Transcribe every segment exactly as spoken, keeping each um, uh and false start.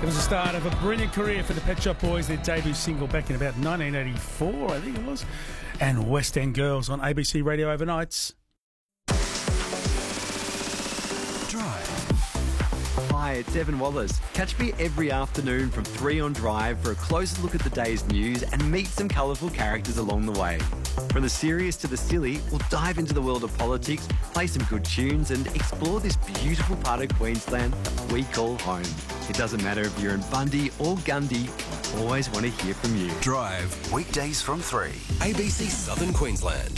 It was the start of a brilliant career for the Pet Shop Boys, their debut single back in about nineteen eighty-four, I think it was, and West End Girls on A B C Radio Overnights. Drive. Hi, it's Evan Wallace. Catch me every afternoon from three on Drive for a closer look at the day's news and meet some colourful characters along the way. From the serious to the silly, we'll dive into the world of politics, play some good tunes and explore this beautiful part of Queensland that we call home. It doesn't matter if you're in Bundy or Gundy, I always want to hear from you. Drive, weekdays from three. A B C Southern Queensland.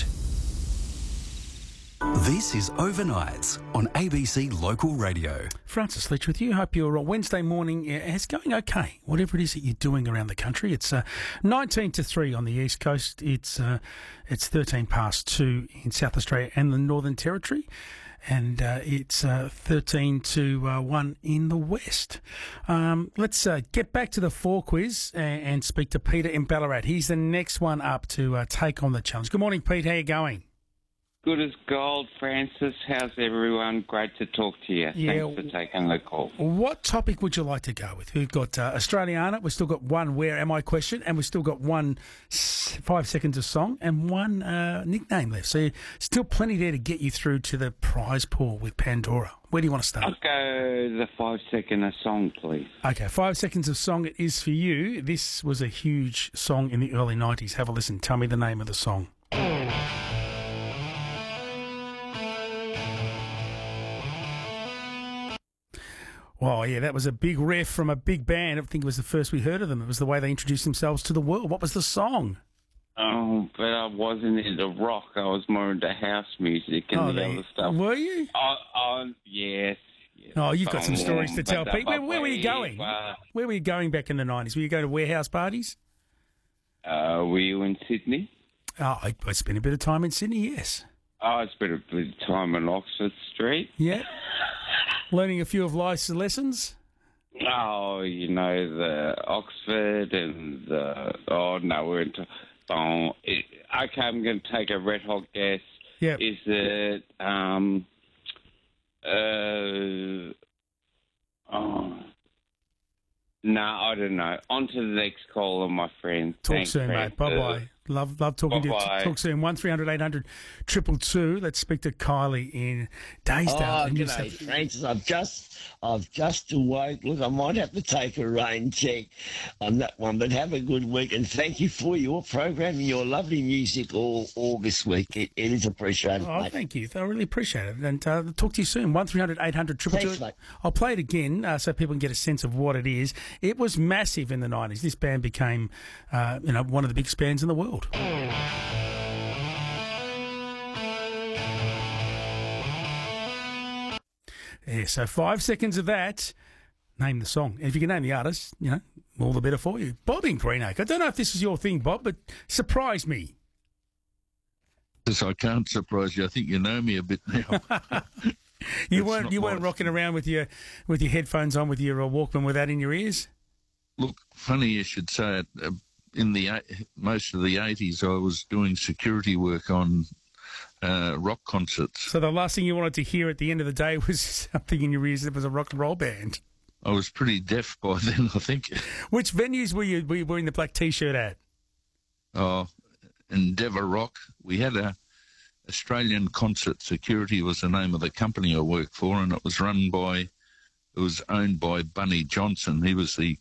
This is Overnights on A B C Local Radio. Francis Leach with you. Hope your Wednesday morning is going okay, whatever it is that you're doing around the country. It's uh, nineteen to three on the East Coast. It's uh, it's thirteen past two in South Australia and the Northern Territory. And uh, it's uh, thirteen to one in the West. Um, let's uh, get back to the four quiz and, and speak to Peter in Ballarat. He's the next one up to uh, take on the challenge. Good morning, Pete. How are you going? Good as gold, Francis. How's everyone? Great to talk to you. Yeah. Thanks for taking the call. What topic would you like to go with? We've got uh, Australiana. We've still got one Where Am I question, and we've still got one s- five seconds of song and one uh, nickname left. So still plenty there to get you through to the prize pool with Pandora. Where do you want to start? I'll go the five second a song, please. Okay, five seconds of song it is for you. This was a huge song in the early nineties. Have a listen. Tell me the name of the song. Oh, yeah, that was a big riff from a big band. I think it was the first we heard of them. It was the way they introduced themselves to the world. What was the song? Oh, but I wasn't into rock. I was more into house music and Oh, the they- other stuff. were you? Oh, oh yes. yes. Oh, you've got some stories to tell, But Pete. Where, where were you we, going? Uh, Where were you going back in the nineties? Were you going to warehouse parties? uh, were you in Sydney? Oh, I, I spent a bit of time in Sydney, yes. Oh, I spent a bit of time on Oxford Street. Yeah. Learning a few of life's lessons? Oh, you know, the Oxford and the... Oh, no, we're into... Oh, it, okay, I'm going to take a red hot guess. Yep. Is it... Um, uh, oh, no, I don't know. On to the next caller, my friend. Talk Thanks, soon, Francis. mate. Bye-bye. Love love talking to Bye-bye. you. Talk soon. one three hundred eight hundred two two two. Let's speak to Kylie in Daysdale. Oh, in New g'day, South- Francis. I've just, I've just awoke. Look, I might have to take a rain check on that one, but have a good week and thank you for your program and your lovely music all, all this week. It, it is appreciated, Oh, mate. thank you. I really appreciate it. And uh, talk to you soon. one three hundred eight hundred two two two. Thanks, mate. I'll play it again uh, so people can get a sense of what it is. It was massive in the nineties. This band became, uh, you know, one of the biggest bands in the world. Yeah, so five seconds of that. Name the song. And if you can name the artist, you know, all the better for you. Bob in Greenacre. I don't know if this is your thing, Bob, but surprise me. Yes, I can't surprise you. I think you know me a bit now. You It's weren't not you weren't my- rocking around with your with your headphones on with your uh, Walkman with that in your ears? Look, funny you should say it. Uh, in the eight- most of the eighties, I was doing security work on uh, rock concerts. So the last thing you wanted to hear at the end of the day was something in your ears that was a rock and roll band. I was pretty deaf by then, I think. Which venues were you were you wearing the black T-shirt at? Oh, Endeavour Rock. We had a Australian Concert Security was the name of the company I worked for, and it was run by, it was owned by Bunny Johnson. He was the